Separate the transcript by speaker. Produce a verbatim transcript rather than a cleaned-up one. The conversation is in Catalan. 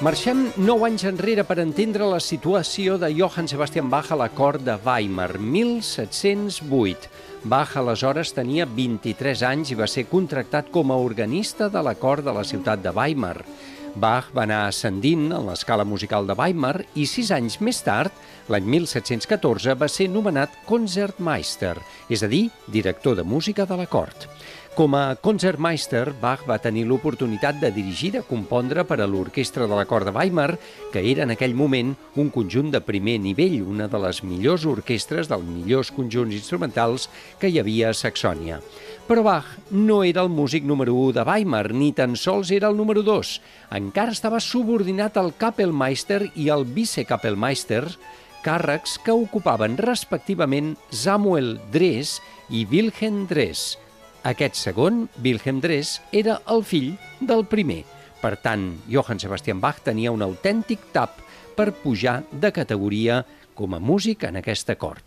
Speaker 1: Marxem nou anys enrere per entendre la situació de Johann Sebastian Bach a la cort de Weimar, mil set-cents vuit. Bach aleshores tenia vint-i-tres anys i va ser contractat com a organista de la cort de la ciutat de Weimar. Bach va anar ascendint en l'escala musical de Weimar i sis anys més tard, l'any mil set-cents catorze, va ser nomenat Concertmeister, és a dir, director de música de la cort. Com a Concertmeister, Bach va tenir l'oportunitat de dirigir i de compondre per a l'orquestra de la cort de Weimar, que era en aquell moment un conjunt de primer nivell, una de les millors orquestres dels millors conjunts instrumentals que hi havia a Saxònia. Però Bach no era el músic número u de Weimar, ni tan sols era el número dos. Encara estava subordinat al Kapellmeister i al Vicekapellmeister, càrrecs que ocupaven respectivament Samuel Dres i Wilhelm Dres. Aquest segon, Wilhelm Dres, era el fill del primer. Per tant, Johann Sebastian Bach tenia un autèntic tap per pujar de categoria com a músic en aquesta cort.